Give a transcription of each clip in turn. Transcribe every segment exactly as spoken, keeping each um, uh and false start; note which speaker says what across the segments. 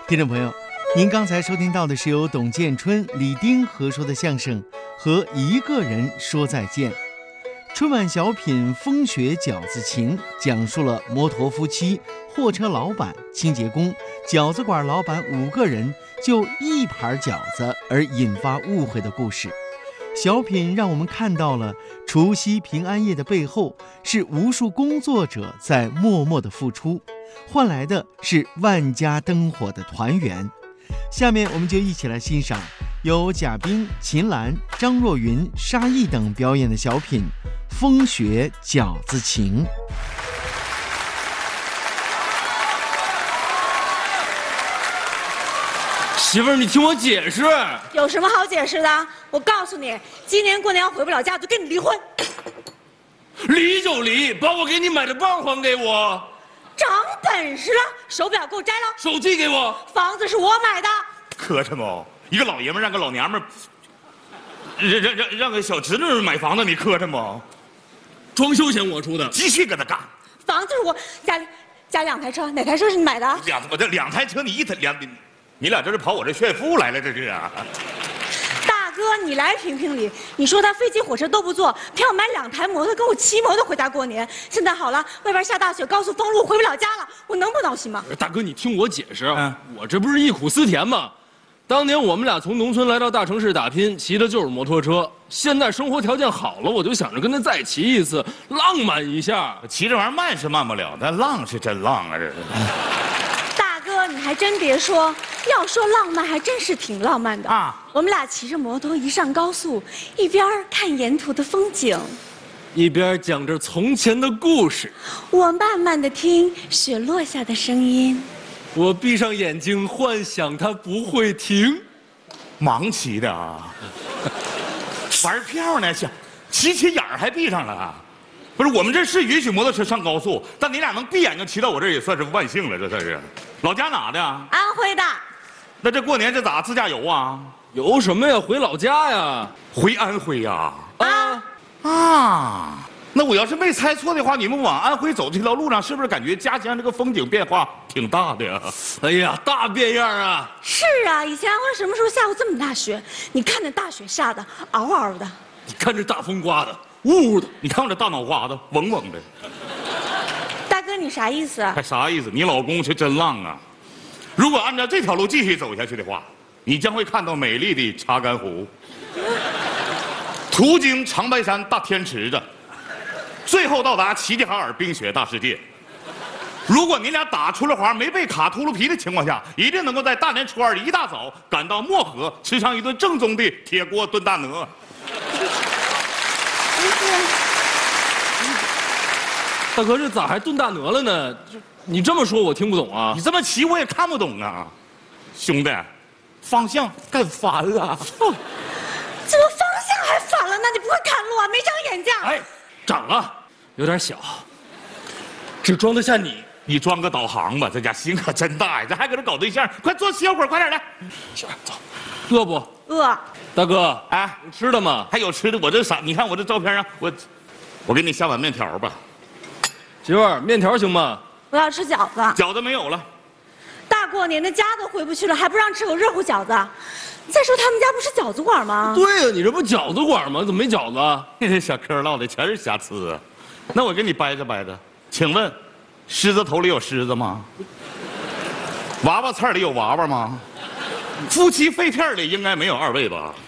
Speaker 1: 听众朋友，您刚才收听到的是由董建春、李丁合说的相声《和一个人说再见》。春晚小品《风雪饺子情》讲述了摩托夫妻、货车老板、清洁工、饺子馆老板五个人就一盘饺子而引发误会的故事。小品让我们看到了除夕平安夜的背后是无数工作者在默默的付出，换来的是万家灯火的团圆。下面我们就一起来欣赏由贾冰、秦岚、张若昀、沙溢等表演的小品《风雪饺子情》。
Speaker 2: 媳妇儿，你听我解释。
Speaker 3: 有什么好解释的？我告诉你，今年过年要回不了家，就跟你离婚。
Speaker 2: 离就离，把我给你买的棒还给我。
Speaker 3: 长本事了，手表给我摘了，
Speaker 2: 手机给我，
Speaker 3: 房子是我买的。
Speaker 4: 磕碜不？一个老爷们让个老娘们让让让让个小侄女买房子，你磕碜不？
Speaker 2: 装修钱我出的，
Speaker 4: 继续跟他干。
Speaker 3: 房子是我家里家两台车，哪台车是你买的？
Speaker 4: 两我这两台车，你一台两，你俩这是跑我这炫富来了，这是啊。
Speaker 3: 大哥，你来评评理。你说他飞机火车都不坐，偏要买两台摩托跟我骑摩托回家过年。现在好了，外边下大雪，高速封路，回不了家了，我能不闹心吗？
Speaker 2: 大哥，你听我解释，
Speaker 4: 嗯、
Speaker 2: 我这不是忆苦思甜吗？当年我们俩从农村来到大城市打拼，骑的就是摩托车。现在生活条件好了，我就想着跟他再骑一次，浪漫一下。
Speaker 4: 骑这玩意儿慢是慢不了，但浪是真浪啊！这是。
Speaker 3: 大哥，你还真别说，要说浪漫，还真是挺浪漫的
Speaker 4: 啊！
Speaker 3: 我们俩骑着摩托一上高速，一边看沿途的风景，
Speaker 2: 一边讲着从前的故事。
Speaker 3: 我慢慢的听雪落下的声音。
Speaker 2: 我闭上眼睛，幻想它不会停。
Speaker 4: 盲骑的啊，玩票呢，想骑起眼儿还闭上了。不是，我们这是允许摩托车上高速，但你俩能闭眼睛骑到我这儿也算是万幸了，这算是。老家哪的？
Speaker 3: 安徽的。
Speaker 4: 那这过年这咋自驾游啊？
Speaker 2: 游什么呀？回老家呀。
Speaker 4: 回安徽呀？
Speaker 2: 啊
Speaker 4: 啊！那我要是没猜错的话，你们往安徽走这条路上，是不是感觉家乡这个风景变化挺大的呀？
Speaker 2: 哎呀，大变样啊！
Speaker 3: 是啊，以前安徽什么时候下过这么大雪？你看那大雪下的，嗷嗷的。
Speaker 2: 你看这大风刮的，呜呜的。
Speaker 4: 你看我这大脑瓜子，嗡嗡的。
Speaker 3: 大哥，你啥意思啊？
Speaker 4: 还啥意思？你老公是真浪啊！如果按照这条路继续走下去的话，你将会看到美丽的查干湖，途经长白山大天池子。最后到达齐齐哈尔冰雪大世界。如果你俩打出了滑，没被卡秃噜皮的情况下，一定能够在大年初二一大早赶到漠河，吃上一顿正宗的铁锅炖大鹅。
Speaker 2: 大哥，这咋还炖大鹅了呢？这你这么说，我听不懂啊。
Speaker 4: 你这么骑我也看不懂啊，兄弟，方向干反了。
Speaker 3: 怎么方向还反了？那你不会看路啊？没长眼睛？
Speaker 2: 哎。长了，有点小，只装得下你。
Speaker 4: 你装个导航吧，这家心可真大呀！这还搁这搞对象，快坐歇会儿，快点来。
Speaker 2: 行，走。饿不？
Speaker 3: 饿。
Speaker 2: 大哥，
Speaker 4: 哎，
Speaker 2: 有吃的吗？
Speaker 4: 还有吃的，我这啥？你看我这照片上，我，我给你下碗面条吧。
Speaker 2: 媳妇儿，面条行吗？
Speaker 3: 我要吃饺子。
Speaker 4: 饺子没有了。
Speaker 3: 大过年的家都回不去了，还不让吃口热乎饺子？再说他们家不是饺子馆吗？
Speaker 2: 对呀，你这不饺子馆吗？怎么没饺子？
Speaker 4: 你这小嗑唠的全是瑕疵啊！那我给你掰着掰着，请问，狮子头里有狮子吗？娃娃菜里有娃娃吗？夫妻肺片里应该没有二位吧？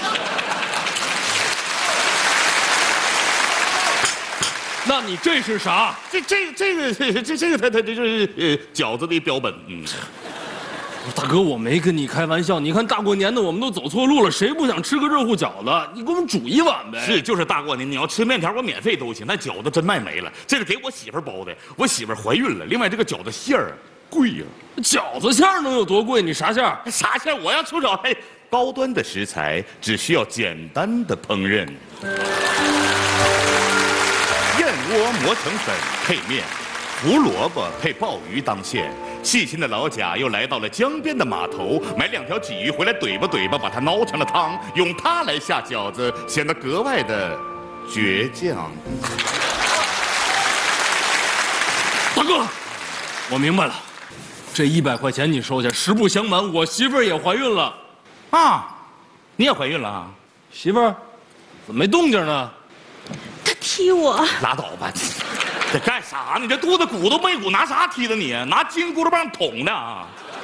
Speaker 2: 那你这是啥？
Speaker 4: 这这这个这这这个他他这就是呃饺子的标本。嗯。
Speaker 2: 大哥，我没跟你开玩笑。你看大过年的，我们都走错路了，谁不想吃个热乎饺子？你给我们煮一碗呗。
Speaker 4: 是，就是大过年，你要吃面条，我免费都行。那饺子真卖没了，这是给我媳妇包的。我媳妇怀孕了。另外，这个饺子馅儿贵呀。
Speaker 2: 饺子馅儿能有多贵？你啥馅儿？
Speaker 4: 啥馅儿？我要出手，还高端的食材，只需要简单的烹饪。燕窝磨成粉配面，胡萝卜配鲍鱼当馅。细心的老贾又来到了江边的码头，买两条鲫鱼回来怼吧怼吧，把它熬成了汤，用它来下饺子，显得格外的倔强。
Speaker 2: 大哥，我明白了， 这一百块钱你收下。实不相瞒，我媳妇儿也怀孕了。
Speaker 4: 啊，你也怀孕了啊？
Speaker 2: 媳妇儿，怎么没动静呢？
Speaker 3: 他踢我。
Speaker 4: 拉倒吧，这干啥呢？这肚子鼓都没鼓，拿啥踢的你？拿金箍棒捅的啊！